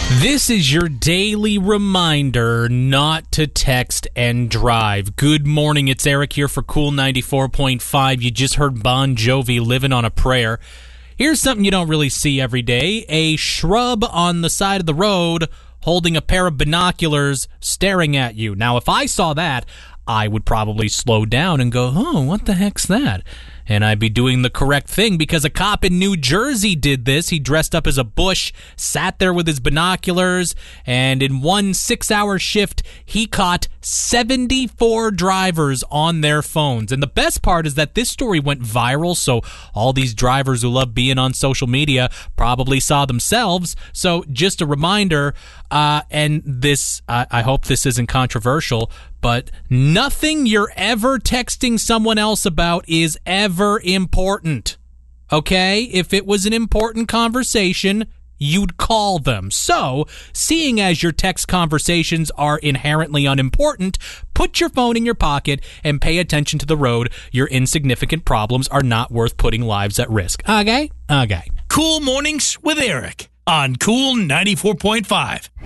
This is your daily reminder not to text and drive. Good morning, it's Eric here for Cool 94.5. You just heard Bon Jovi, Living on a Prayer. Here's something you don't really see every day. A shrub on the side of the road holding a pair of binoculars staring at you. Now, if I saw that, I would probably slow down and go, oh, what the heck's that? And I'd be doing the correct thing because a cop in New Jersey did this. He dressed up as a bush, sat there with his binoculars, and in one 6-hour shift, he caught 74 drivers on their phones. And the best part is that this story went viral, so all these drivers who love being on social media probably saw themselves. So just a reminder, and this, I hope this isn't controversial, but nothing you're ever texting someone else about is ever important, okay? If it was an important conversation, you'd call them. So, seeing as your text conversations are inherently unimportant, put your phone in your pocket and pay attention to the road. Your insignificant problems are not worth putting lives at risk. Okay? Okay. Cool Mornings with Eric on Cool 94.5.